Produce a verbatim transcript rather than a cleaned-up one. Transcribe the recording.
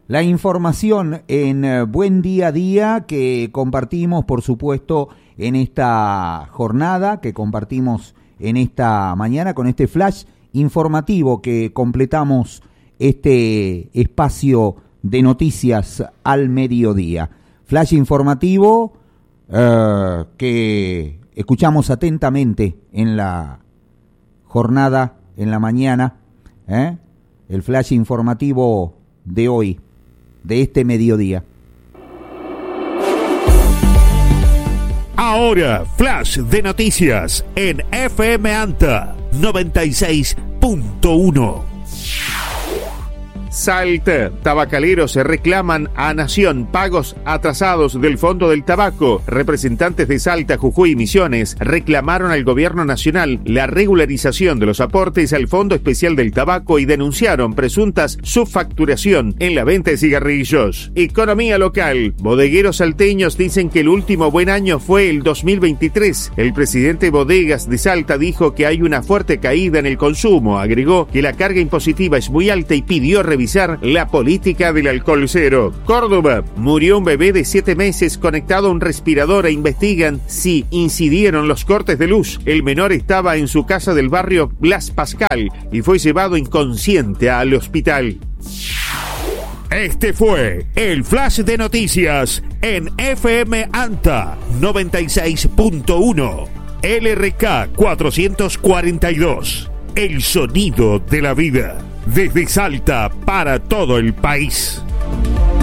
La información en eh, Buen Día a Día que compartimos, por supuesto, en esta jornada, que compartimos en esta mañana con este flash informativo que completamos este espacio de noticias al mediodía. Flash informativo eh, que escuchamos atentamente en la jornada, en la mañana, ¿eh? El flash informativo de hoy, de este mediodía. Ahora, flash de noticias en F M ANTA noventa y seis punto uno. Salta, tabacaleros reclaman a Nación pagos atrasados del Fondo del Tabaco. Representantes de Salta, Jujuy y Misiones reclamaron al gobierno nacional la regularización de los aportes al Fondo Especial del Tabaco y denunciaron presuntas subfacturación en la venta de cigarrillos. Economía local. Bodegueros salteños dicen que el último buen año fue el dos mil veintitrés. El presidente de Bodegas de Salta dijo que hay una fuerte caída en el consumo. Agregó que la carga impositiva es muy alta y pidió revisar la política del alcohol cero. Córdoba, murió un bebé de siete meses conectado a un respirador e investigan si incidieron los cortes de luz. El menor estaba en su casa del barrio Blas Pascal y fue llevado inconsciente al hospital. Este fue el flash de noticias en F M ANTA noventa y seis punto uno, L R K cuatrocientos cuarenta y dos, el sonido de la vida. Desde Salta para todo el país.